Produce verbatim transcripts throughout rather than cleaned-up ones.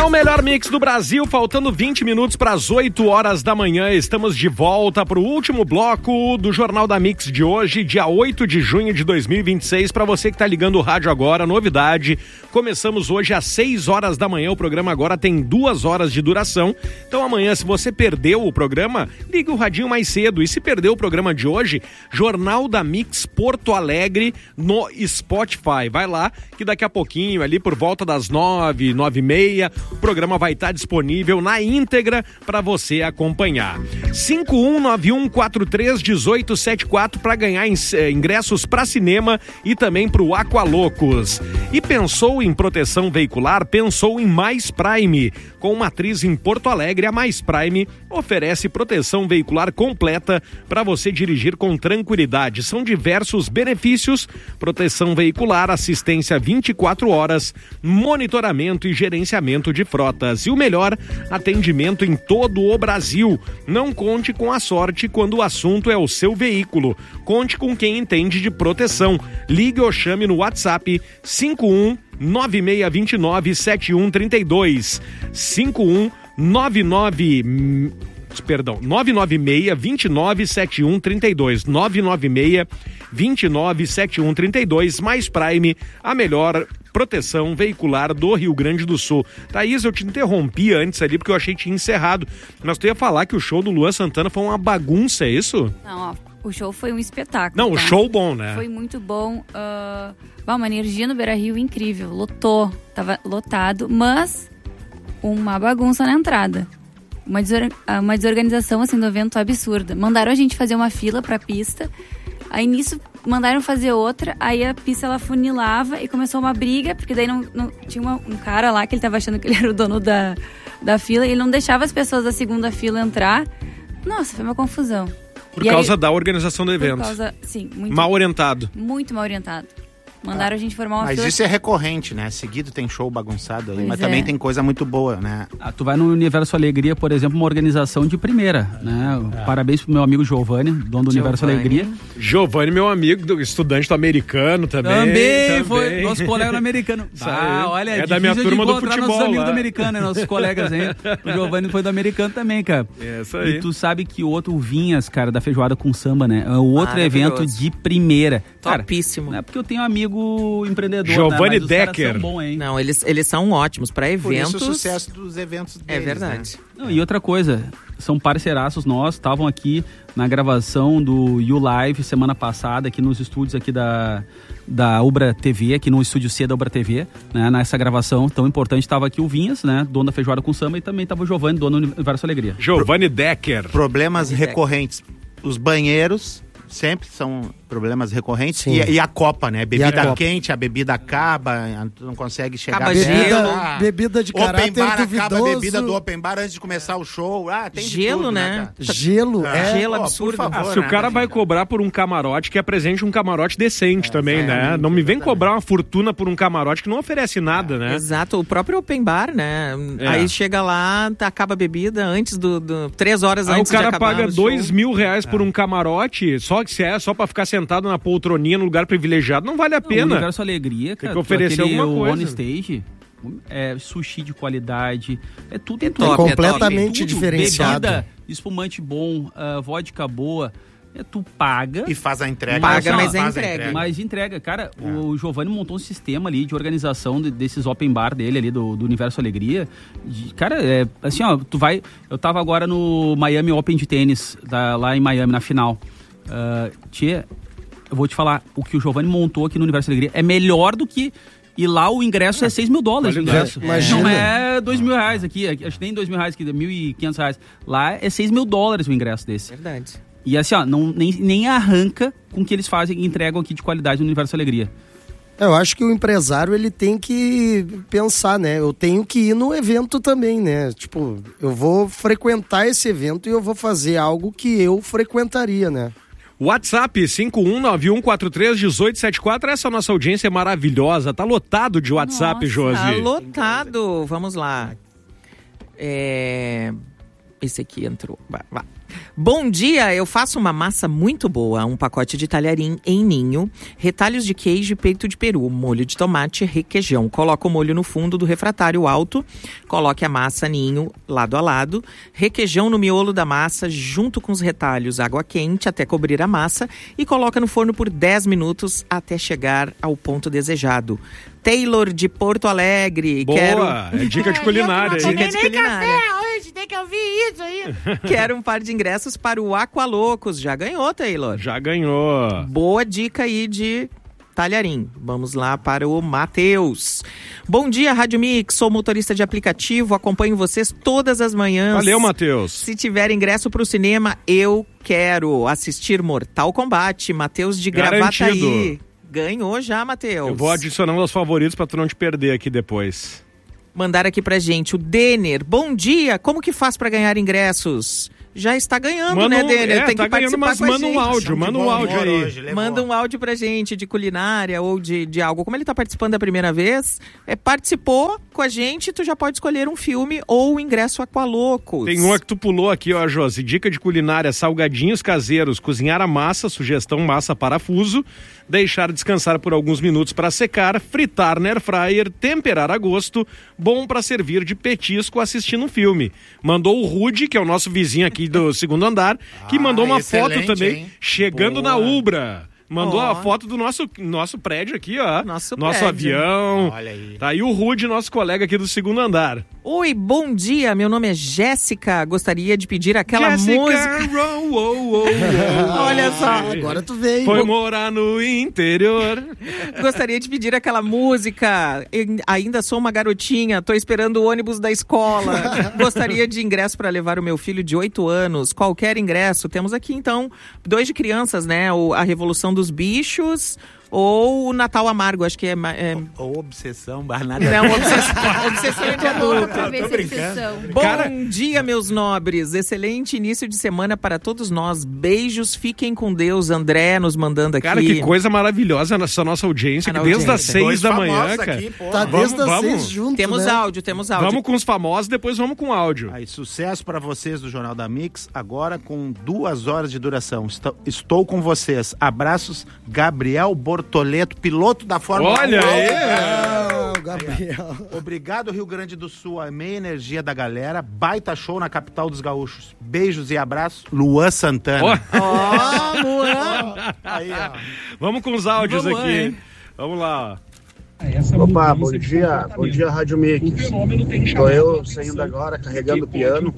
o melhor mix do Brasil, faltando vinte minutos para as oito horas da manhã. Estamos de volta para o último bloco do Jornal da Mix de hoje, dia oito de junho de dois mil e vinte e seis. Para você que está ligando o rádio agora, novidade. Começamos hoje às seis horas da manhã. O programa agora tem duas horas de duração. Então amanhã, se você perdeu o programa, ligue o radinho mais cedo. E se perdeu o programa de hoje, Jornal da Mix Porto Alegre no Spotify. Vai lá que daqui a pouquinho, ali por volta das nove, nove e meia, o programa vai estar disponível na íntegra para você acompanhar. cinco um nove um quatro três um oito sete quatro para ganhar ingressos para cinema e também para o Aqualocos. E pensou em proteção veicular? Pensou em Mais Prime. Com matriz em Porto Alegre, a Mais Prime oferece proteção veicular completa para você dirigir com tranquilidade. São diversos benefícios: proteção veicular, assistência vinte e quatro horas, monitoramento e gerenciamento de frotas. E o melhor, atendimento em todo o Brasil. Não conte com a sorte quando o assunto é o seu veículo. Conte com quem entende de proteção. Ligue ou chame no WhatsApp cinco um nove seis dois nove sete um três dois. cinco um nove nove Perdão, nove nove seis dois nove sete um três dois. nove nove seis dois nove sete um três dois. Mais Prime, a melhor proteção veicular do Rio Grande do Sul. Thaís, eu te interrompi antes ali porque eu achei que tinha encerrado, mas tu ia falar que o show do Luan Santana foi uma bagunça, é isso? Não, ó, o show foi um espetáculo. Não, tá? O show bom, né? Foi muito bom. Uh, uma energia no Beira-Rio incrível. Lotou, tava lotado, mas uma bagunça na entrada. Uma, desor- uma desorganização assim do evento absurda. Mandaram a gente fazer uma fila pra pista. Aí nisso mandaram fazer outra, aí a pista ela funilava e começou uma briga, porque daí não, não tinha uma, um cara lá que ele tava achando que ele era o dono da, da fila, e ele não deixava as pessoas da segunda fila entrar. Nossa, foi uma confusão. Por e causa aí, da organização do evento. Por causa, sim, muito mal orientado. Muito mal orientado. Mandaram ah, a gente formar uma mas fila. Isso é recorrente, né? Seguido tem show bagunçado aí, pois mas é. também tem coisa muito boa, né? Ah, tu vai no Universo Alegria, por exemplo, uma organização de primeira, né? É. Parabéns pro meu amigo Giovanni, dono do Universo Alegria. Giovanni, meu amigo, estudante do americano também. Também, também. foi nosso colega do americano. Ah, olha, é da minha turma do futebol. Nossos amigos do americano, nossos colegas, hein? O Giovanni foi do americano também, cara. É isso aí. E tu sabe que o outro, o Vinhas, cara, da Feijoada com Samba, né? É o outro evento de primeira. Topíssimo. Cara, não é porque eu tenho um amigo empreendedor, Giovanni né? Decker. Bom, hein? Não, eles, eles são ótimos para eventos. Por isso o sucesso dos eventos deles, é verdade. Né? Não, e outra coisa, são parceiraços nossos, estavam aqui na gravação do You Live semana passada, aqui nos estúdios aqui da, da Ubra T V, aqui no estúdio C da Ubra T V, né, nessa gravação tão importante, estava aqui o Vinhas, né, dono da Feijoada com Samba, e também estava o Giovanni, dono do Universo Alegria. Giovanni Decker. Problemas recorrentes. Os banheiros sempre são problemas recorrentes. E, e a copa, né? Bebida a quente, a bebida acaba, tu não consegue chegar... Acaba bebida, ah, bebida de caráter open bar, duvidoso. acaba a bebida do open bar antes de começar o show. Ah, tem gelo, tudo, né? né Gelo, ah, é. Gelo Pô, absurdo. favor, Ah, se né, o cara vai gente? cobrar por um camarote, que apresente um camarote decente é, também, é, né? é, Não me vem exatamente. cobrar uma fortuna por um camarote que não oferece nada, né? Exato, o próprio open bar, né? É. Aí chega lá, acaba a bebida antes do... do três horas Aí antes o cara de acabar paga o show. dois mil reais por um camarote, só que se é só pra ficar sentado na poltroninha no lugar privilegiado, não vale a Não, pena. o Universo Alegria, cara, que oferecer aquele alguma coisa. On Stage, é sushi de qualidade, é tudo É em tudo. top, é completamente Tudo, diferenciado. Bebida, espumante bom, uh, vodka boa, é, tu paga... E faz a entrega. Paga, Não, mas é faz a entrega. Mas entrega, cara, é. o Giovanni montou um sistema ali de organização de, desses open bar dele ali, do, do Universo Alegria. De, cara, é assim, ó, tu vai... Eu tava agora no Miami Open de tênis, da, lá em Miami, na final. Uh, tia, eu vou te falar, o que o Giovanni montou aqui no Universo Alegria é melhor do que... E lá o ingresso é seis mil dólares. O ingresso. Imagina. Não é dois mil reais aqui, acho que nem dois mil reais aqui, mil e quinhentos reais. Lá é seis mil dólares o ingresso desse. Verdade. E assim, ó, não, nem, nem arranca com o que eles fazem e entregam aqui de qualidade no Universo Alegria. Eu acho que o empresário, ele tem que pensar, né? Eu tenho que ir no evento também, né? Tipo, eu vou frequentar esse evento e eu vou fazer algo que eu frequentaria, né? WhatsApp cinco um nove um quatro três um oito sete quatro, essa nossa audiência é maravilhosa, tá lotado de WhatsApp, Nossa, Josi. Tá lotado, vamos lá. É... esse aqui entrou. Vai, vai. Bom dia, eu faço uma massa muito boa, um pacote de talharim em ninho, retalhos de queijo e peito de peru, molho de tomate e requeijão. Coloca o molho no fundo do refratário alto, coloque a massa ninho lado a lado, requeijão no miolo da massa junto com os retalhos, água quente até cobrir a massa e coloca no forno por dez minutos até chegar ao ponto desejado. Taylor de Porto Alegre. Boa, quero... é dica de culinária. Dica Dica de culinária. hoje, tem que ouvir isso aí. Quero um par de ingressos para o Aqualocos. Já ganhou, Taylor? Já ganhou. Boa dica aí de talharim. Vamos lá para o Matheus. Bom dia, Rádio Mix. Sou motorista de aplicativo. Acompanho vocês todas as manhãs. Valeu, Matheus. Se tiver ingresso para o cinema, eu quero assistir Mortal Kombat. Matheus de Garantido. Gravataí. Ganhou já, Matheus. Eu vou adicionando aos favoritos pra tu não te perder aqui depois. Mandaram aqui pra gente o Denner. Bom dia, como que faz pra ganhar ingressos? Já está ganhando, manda né, um, Denner? É, Tem tá que ganhando, participar mas com a manda um gente. áudio, manda um áudio aí. Hoje, Manda um áudio pra gente de culinária ou de, de algo. Como ele tá participando da primeira vez, é, participou com a gente, tu já pode escolher um filme ou o ingresso Aqualocos. Tem uma que tu pulou aqui, ó, Josi. Dica de culinária, salgadinhos caseiros, cozinhar a massa, sugestão massa parafuso, deixar descansar por alguns minutos para secar, fritar na air fryer, temperar a gosto, bom para servir de petisco assistindo um filme. Mandou o Rude, que é o nosso vizinho aqui do segundo andar, que Ah, mandou uma excelente, foto também, hein? chegando Boa. na Ubra. Mandou Ó. a foto do nosso, nosso prédio aqui, ó. Nosso nosso prédio. avião. Olha aí. Tá aí o Rude, nosso colega aqui do segundo andar. Oi, bom dia, meu nome é Jéssica. Gostaria de pedir aquela Jéssica, música. row, wow, wow, wow. Olha só. Agora tu veio. Foi morar no interior. Gostaria de pedir aquela música. Eu ainda sou uma garotinha, tô esperando o ônibus da escola. Gostaria de ingresso para levar o meu filho de oito anos. Qualquer ingresso. Temos aqui, então, dois de crianças, né? O, a Revolução dos Bichos ou o Natal Amargo. Acho que é... é... Ou obsessão, nada. Não, obsessão, obsessão de adulto. Pra ver essa exceção. Bom Cara- dia, meus nobres. Excelente início de semana para todos nós. Beijos, fiquem com Deus. André nos mandando aqui. Cara, que coisa maravilhosa essa nossa audiência, A que nossa desde as audiência. seis Dois da manhã, famosos cara. aqui, pô. Tá Vamos, desde as vamos. seis junto, Temos né? áudio, temos áudio. Vamos com os famosos, depois vamos com áudio. Aí, sucesso para vocês do Jornal da Mix, agora com duas horas de duração. Estou, estou com vocês. Abraços, Gabriel Bortoleto, piloto da Fórmula Olha um. aí! Ah, o Gabriel. Obrigado, Rio Grande do Sul, a meia energia da galera. Baita show na capital dos gaúchos. Beijos e abraços, Luan Santana. Ó, Ó, Luan. Aí, ó. vamos com os áudios Vamos, aqui. hein? Vamos lá. ó. Opa, bom dia, bom dia Rádio Mix. Estou eu saindo agora, carregando o piano.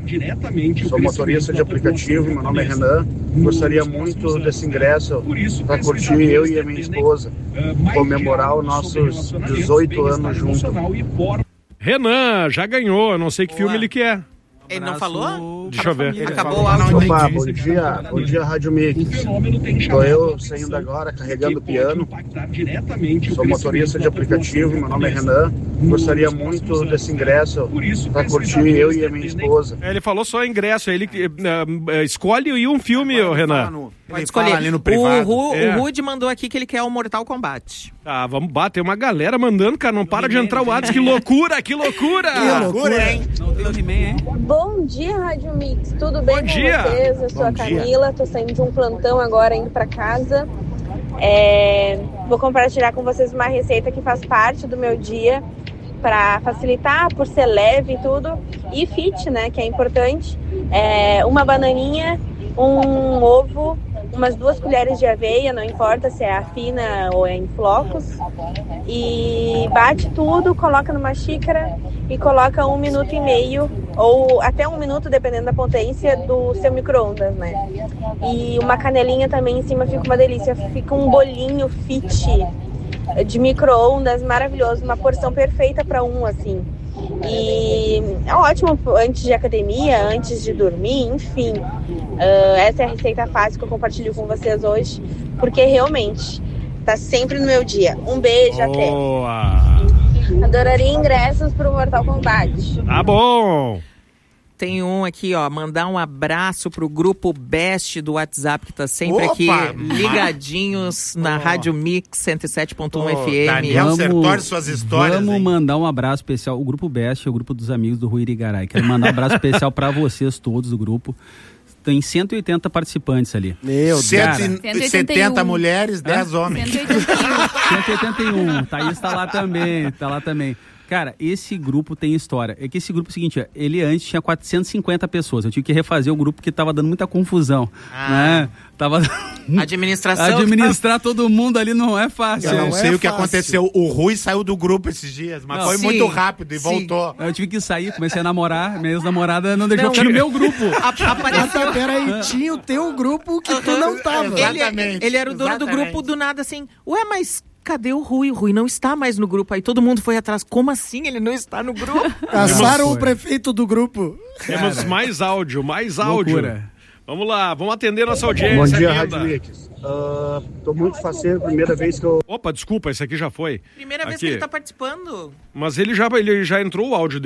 Sou motorista de aplicativo, meu nome é Renan. Gostaria muito desse ingresso para curtir eu e a minha esposa, comemorar os nossos dezoito anos juntos. Renan, já ganhou, eu não sei que Boa. filme ele quer. Ele não falou? Deixa eu ver. Acabou o áudio. Opa, bom dia, bom dia Rádio Mix. Estou eu saindo agora, carregando o piano. Sou motorista de aplicativo, meu nome é Renan. Gostaria muito desse ingresso para curtir eu e a minha esposa. É, ele falou só ingresso, ele uh, uh, escolhe aí um filme, ô, Fala Renan. no- Pode Ele escolher. fala ali no o, privado. Ru, É. o Rude mandou aqui que ele quer o Mortal Kombat. Ah, vamos bater uma galera mandando, cara, não para de entrar o WhatsApp, que loucura, que loucura! Que loucura, hein? Não tem o He-Man, hein? Bom dia, Rádio Mix. Tudo bem Bom com dia. vocês? Eu sou Bom a dia. Camila, tô saindo de um plantão agora, indo pra casa. É, Vou compartilhar com vocês uma receita que faz parte do meu dia para facilitar, por ser leve e tudo. E fit, né, que é importante. É, uma bananinha, um ovo, umas duas colheres de aveia, não importa se é a fina ou é em flocos. E bate tudo, coloca numa xícara e coloca um minuto e meio, ou até um minuto, dependendo da potência do seu micro-ondas, né? E uma canelinha também em cima, fica uma delícia. Fica um bolinho fit de micro-ondas maravilhoso, uma porção perfeita para um, assim. E é ótimo antes de academia, antes de dormir, enfim. Uh, essa é a receita fácil que eu compartilho com vocês hoje, porque realmente tá sempre no meu dia. Um beijo, até. Boa! Adoraria ingressos pro Mortal Kombat. Tá bom! Tem um aqui, ó, mandar um abraço pro grupo Best do WhatsApp, que tá sempre Opa, aqui ligadinhos na oh. Rádio Mix cento e sete ponto um oh, F M. Daniel Sertori, suas histórias. Vamos hein? mandar um abraço especial. O grupo Best é o grupo dos amigos do Rui Irigaray. Quero mandar um abraço especial pra vocês todos do grupo. Tem cento e oitenta participantes ali. Meu Deus. cento e setenta mulheres, dez ah? homens. cento e oitenta e um. Thaís tá lá também, tá lá também. Cara, esse grupo tem história. É que esse grupo é o seguinte, ele antes tinha quatrocentas e cinquenta pessoas. Eu tive que refazer o grupo porque tava dando muita confusão. Ah. Né? Tava... Administração. Administrar todo mundo ali não é fácil. Eu não, não sei é o que fácil. aconteceu. O Rui saiu do grupo esses dias, mas não, foi sim, muito rápido e sim. voltou. Eu tive que sair, comecei a namorar. Minha ex-namorada não deixou não, ficar no meu grupo. Apareceu. Peraí, tinha o teu grupo que tu não tava. Ele, ele era o dono Exatamente. do grupo do nada assim. Ué, mas... cadê o Rui? O Rui não está mais no grupo. Aí todo mundo foi atrás. Como assim ele não está no grupo? Caçaram o prefeito do grupo. Temos Cara. mais áudio, mais áudio. Loucura. Vamos lá, vamos atender nossa audiência. Bom dia, Rádio Mix. Uh, tô muito faceiro, primeira vez que eu... Opa, desculpa, esse aqui já foi. Primeira aqui. vez que ele tá participando. Mas ele já, ele já entrou o áudio dele.